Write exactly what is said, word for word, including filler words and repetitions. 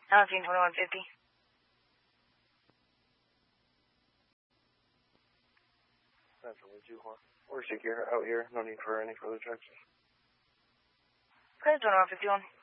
nineteen twenty-one fifty. That's only two one. We're secure out here. No need for any further checks. Okay, twenty-one fifty-one.